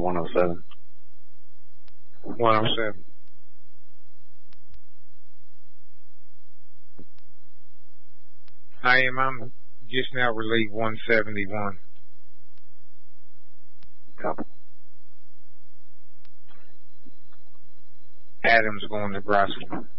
107. 107. I'm just now relieved 171. Copy. Adams going to Nebraska.